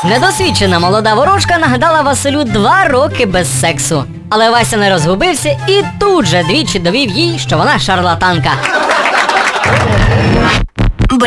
Недосвідчена молода ворожка нагадала Василю 2 роки без сексу. Але Вася не розгубився і тут же двічі довів їй, що вона шарлатанка.